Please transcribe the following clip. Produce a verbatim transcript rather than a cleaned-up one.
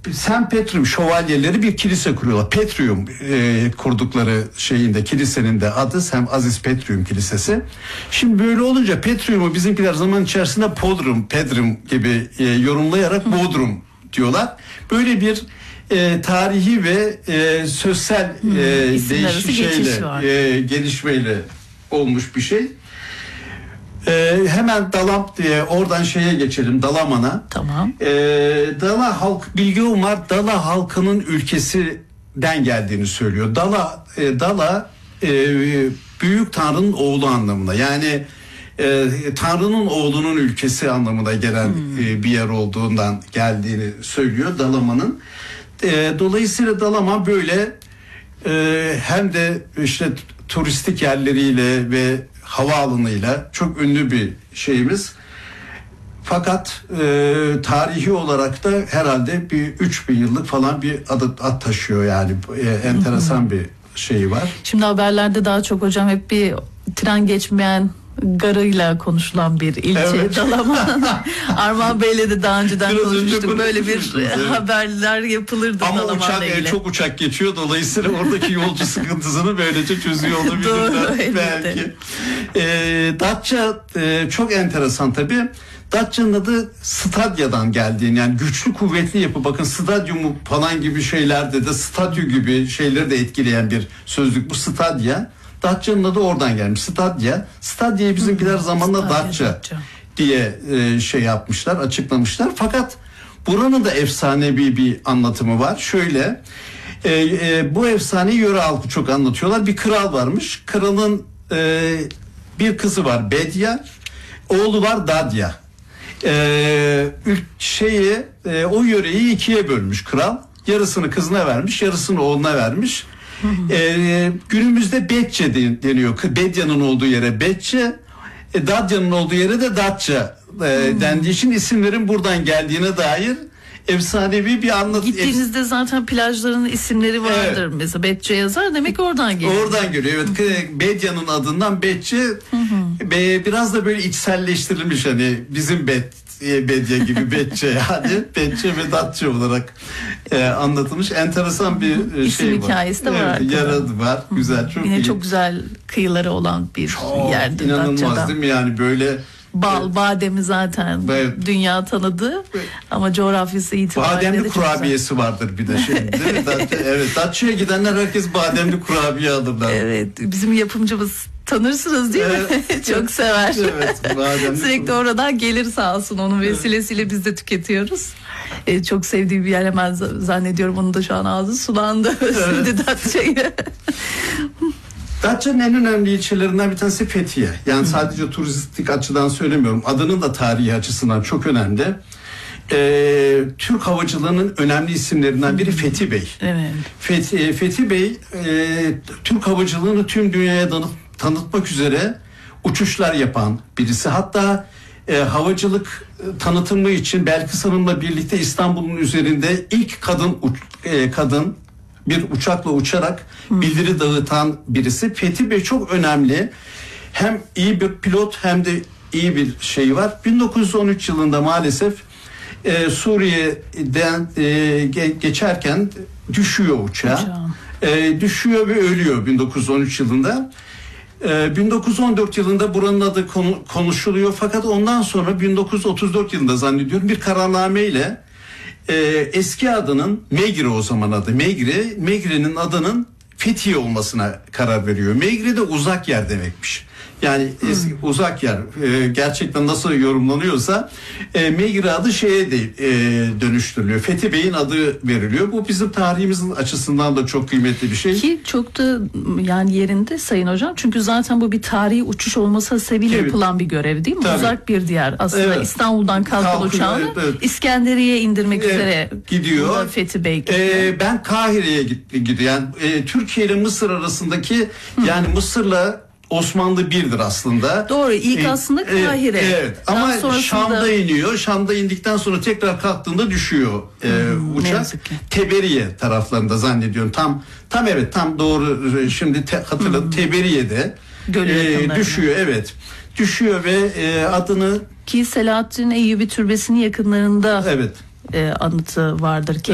San Petrium şövalyeleri bir kilise kuruyorlar. Petrium e, kurdukları şeyinde, kilisenin de adı San Aziz Petrium Kilisesi. Şimdi böyle olunca Petrium'u bizimkiler zaman içerisinde Podrum, Pedrum gibi e, yorumlayarak Bodrum diyorlar. Böyle bir e, tarihi ve e, sözsel hmm, e, değişik şeyle, e, gelişmeyle olmuş bir şey. Ee, hemen Dalam diye oradan şeye geçelim, Dalaman'a. Tamam. Ee, Dala halk, bilgi var, Dala halkının ülkesinden geldiğini söylüyor. Dala e, Dala e, büyük tanrının oğlu anlamına, yani e, tanrının oğlunun ülkesi anlamına gelen hmm. e, bir yer olduğundan geldiğini söylüyor Dalaman'ın. E, dolayısıyla Dalaman böyle e, hem de işte turistik yerleriyle ve havaalanıyla çok ünlü bir şeyimiz. Fakat e, tarihi olarak da herhalde bir üç bin yıllık falan bir adı, ad taşıyor yani. E, enteresan bir şey var. Şimdi haberlerde daha çok hocam hep bir tren geçmeyen garıyla konuşulan bir ilçe evet. Dalaman. Armağan Bey'le de daha önceden Biraz konuşmuştuk. Önce böyle bir evet. haberler yapılırdı ama uçak e, çok uçak geçiyor, dolayısıyla oradaki yolcu sıkıntısını böylece çözüyor olabilirler belki. E, Datça e, çok enteresan tabii. Datça'nın adı Stadya'dan geldiğini, yani güçlü kuvvetli yapı, bakın stadyumu falan gibi şeylerde de stadyum gibi şeyleri de etkileyen bir sözlük bu Stadya. Datça'nın adı oradan gelmiş. Stadya. Stadya'yı bizimkiler zamanla Datça diye e, şey yapmışlar, açıklamışlar. Fakat buranın da efsanevi bir anlatımı var. Şöyle, e, e, bu efsaneyi yöre halkı çok anlatıyorlar. Bir kral varmış. Kralın e, bir kızı var Bedya, oğlu var Dadya. E, şeyi e, o yöreyi ikiye bölmüş kral. Yarısını kızına vermiş, yarısını oğluna vermiş. Ee, günümüzde Betçe deniyor. Bedya'nın olduğu yere Betçe, e, Dadya'nın olduğu yere de Datça e, hmm. dendiği için isimlerin buradan geldiğine dair efsanevi bir anlatı. Gittiğinizde zaten plajların isimleri vardır. Evet. Mesela Betçe yazar, demek oradan geliyor. Oradan geliyor. Evet. Bedya'nın adından Betçe, be, biraz da böyle içselleştirilmiş, hani bizim Bet Bedya gibi Betçe, yani Betçe ve Datça olarak e, anlatılmış enteresan bir e, İsim şey var. hikayesi de var. Evet, yaradı var. Hı. Güzel, çok Yine iyi. Çok güzel kıyıları olan bir çok yerdir inanılmaz Datça'da. Değil mi? Yani böyle bal, e, bademi zaten evet. dünya tanıdı evet. ama coğrafyası itibariyle bademli de kurabiyesi güzel. Vardır bir de şimdi. Değil mi? Datça, evet, Datça'ya gidenler herkes bademli kurabiye alırlar. Evet, bizim yapımcımız tanırsınız değil mi? Evet. Çok sever. Evet, sürekli oradan gelir sağ olsun, onun vesilesiyle evet. biz de tüketiyoruz. Ee, çok sevdiği bir yer, hemen zannediyorum onun da şu an ağzı sulandı. Evet. Datça'yı. Datça'nın en önemli ilçelerinden bir tanesi Fethiye. Yani Hı. sadece turistik açıdan söylemiyorum. Adının da tarihi açısından çok önemli. Ee, Türk havacılığının önemli isimlerinden biri Fethi Bey. Evet. Fethi, Fethi Bey e, Türk havacılığını tüm dünyaya tanıt, tanıtmak üzere uçuşlar yapan birisi. Hatta e, havacılık tanıtımı için Belkıs Hanım'la birlikte İstanbul'un üzerinde ilk kadın e, kadın bir uçakla uçarak bildiri dağıtan birisi. Fethi Bey çok önemli. Hem iyi bir pilot hem de iyi bir şey var. bin dokuz yüz on üç yılında maalesef e, Suriye'den e, ge- geçerken düşüyor uçağı. E, düşüyor ve ölüyor bin dokuz yüz on üç yılında. E, bin dokuz yüz on dört yılında buranın adı konu, konuşuluyor. Fakat ondan sonra bin dokuz yüz otuz dört yılında zannediyorum bir kararnameyle e, eski adının Megre, o zaman adı Megre, Megre'nin adının Fethiye olmasına karar veriyor. Megre de uzak yer demekmiş. Yani eski, hmm. uzak yer e, gerçekten nasıl yorumlanıyorsa e, Megre adı şeye de e, dönüştürülüyor. Fethi Bey'in adı veriliyor. Bu bizim tarihimizin açısından da çok kıymetli bir şey. Ki çok da yani yerinde Sayın Hocam. Çünkü zaten bu bir tarihi uçuş olması sebebiyle evet. yapılan bir görev değil mi? Tabii. Uzak bir diğer aslında evet. İstanbul'dan kalkan Kalkıyor, uçağını evet, evet. İskenderiye'ye indirmek evet. üzere gidiyor. Fethi Bey gidiyor. Ee, ben Kahire'ye gidiyor. Yani e, Türkiye ile Mısır arasındaki Hı. yani Mısır'la Osmanlı birdir aslında. Doğru, ilk ee, aslında Kahire. Evet, ama sonrasında... Şam'da iniyor. Şam'da indikten sonra tekrar kalktığında düşüyor e, hmm, uçak. Teberiye taraflarında zannediyorum. Tam tam evet tam doğru şimdi te, hatırladım. Hmm. Teberiye'de e, düşüyor evet. Düşüyor ve e, adını ki Selahaddin Eyyubi Türbesi'nin yakınlarında evet. e, anıtı vardır ki